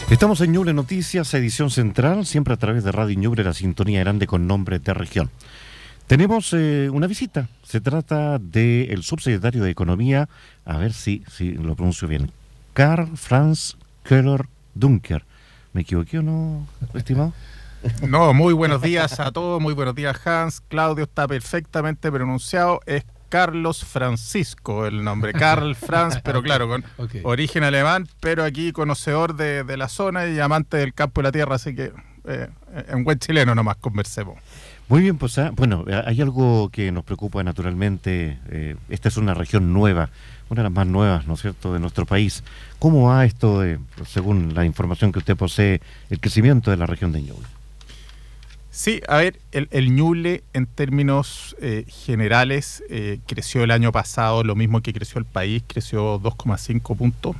Estamos en Ñuble Noticias, edición central, siempre a través de Radio Ñuble, la sintonía grande con nombre de región. Tenemos una visita, se trata del subsecretario de Economía, a ver si lo pronuncio bien, Karl Franz Keller Dunker. ¿Me equivoqué o no, estimado? No, muy buenos días a todos, muy buenos días Hans, Claudio, está perfectamente pronunciado, es Carlos Francisco el nombre, Karl Franz, pero claro, con origen alemán, pero aquí conocedor de la zona y amante del campo y la tierra, así que en buen chileno nomás conversemos. Muy bien, pues bueno, hay algo que nos preocupa naturalmente, esta es una región nueva, una de las más nuevas, ¿no es cierto?, de nuestro país. ¿Cómo va esto, según la información que usted posee, el crecimiento de la región de Ñuble? Sí, a ver, el Ñuble en términos generales creció el año pasado lo mismo que creció el país, creció 2,5 puntos.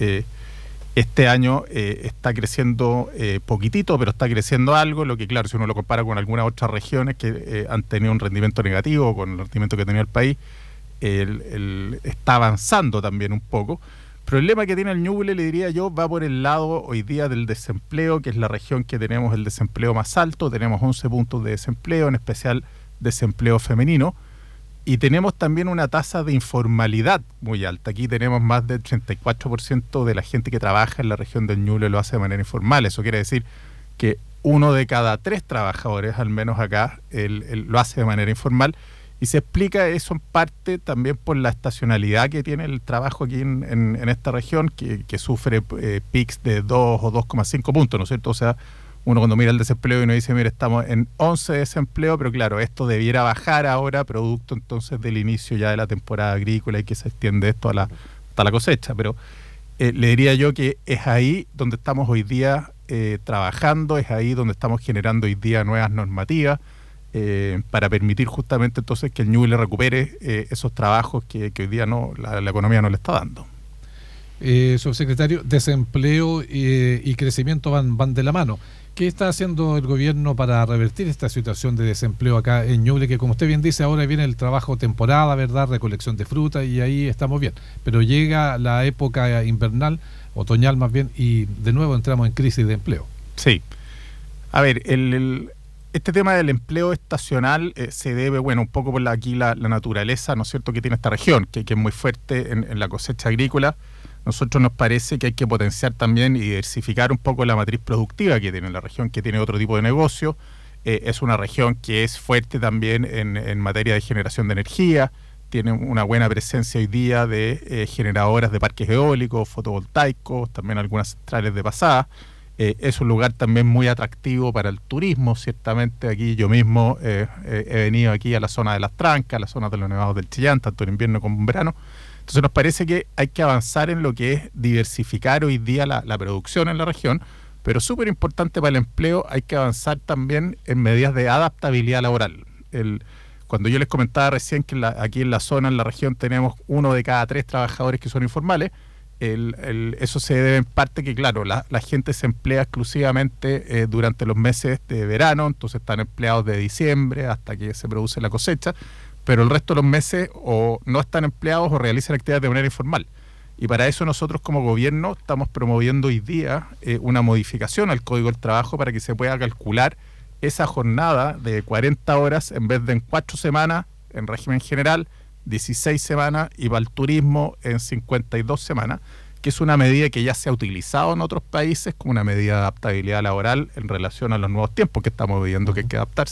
Este año está creciendo poquitito, pero está creciendo algo, lo que claro, si uno lo compara con algunas otras regiones que han tenido un rendimiento negativo, con el rendimiento que tenía el país, está avanzando también un poco. El problema que tiene el Ñuble, le diría yo, va por el lado hoy día del desempleo, que es la región que tenemos el desempleo más alto, tenemos 11 puntos de desempleo, en especial desempleo femenino, y tenemos también una tasa de informalidad muy alta. Aquí tenemos más del 34% de la gente que trabaja en la región del Ñuble lo hace de manera informal. Eso quiere decir que 1 de cada 3 trabajadores, al menos acá, lo hace de manera informal. Y se explica eso en parte también por la estacionalidad que tiene el trabajo aquí en esta región, que sufre pics de 2 o 2,5 puntos, ¿no es cierto? O sea, uno cuando mira el desempleo y uno dice, mira, estamos en 11 de desempleo, pero claro, esto debiera bajar ahora, producto entonces del inicio ya de la temporada agrícola y que se extiende esto hasta la cosecha. Pero le diría yo que es ahí donde estamos hoy día trabajando, es ahí donde estamos generando hoy día nuevas normativas, para permitir justamente entonces que el Ñuble recupere esos trabajos que hoy día la economía no le está dando. Subsecretario, desempleo y crecimiento van de la mano. ¿Qué está haciendo el gobierno para revertir esta situación de desempleo acá en Ñuble? Que como usted bien dice, ahora viene el trabajo temporada, ¿verdad? Recolección de fruta y ahí estamos bien. Pero llega la época invernal, otoñal más bien, y de nuevo entramos en crisis de empleo. Sí. A ver, este tema del empleo estacional se debe, bueno, un poco por la naturaleza, ¿no es cierto?, que tiene esta región, que es muy fuerte en la cosecha agrícola. Nosotros nos parece que hay que potenciar también y diversificar un poco la matriz productiva que tiene la región, que tiene otro tipo de negocio. Es una región que es fuerte también en materia de generación de energía, tiene una buena presencia hoy día de generadoras de parques eólicos, fotovoltaicos, también algunas centrales de pasada. Es un lugar también muy atractivo para el turismo, ciertamente. Aquí yo mismo he venido aquí a la zona de Las Trancas, a la zona de los Nevados del Chillán, tanto en invierno como en verano. Entonces nos parece que hay que avanzar en lo que es diversificar hoy día la producción en la región, pero súper importante para el empleo, hay que avanzar también en medidas de adaptabilidad laboral. Cuando yo les comentaba recién que aquí en la zona, en la región, tenemos 1 de cada 3 trabajadores que son informales, eso se debe en parte que, claro, la gente se emplea exclusivamente durante los meses de verano, entonces están empleados de diciembre hasta que se produce la cosecha, pero el resto de los meses o no están empleados o realizan actividades de manera informal. Y para eso nosotros como gobierno estamos promoviendo hoy día una modificación al Código del Trabajo para que se pueda calcular esa jornada de 40 horas en vez de en 4 semanas en régimen general, 16 semanas y para el turismo en 52 semanas, que es una medida que ya se ha utilizado en otros países como una medida de adaptabilidad laboral en relación a los nuevos tiempos que estamos viviendo, que hay que adaptarse.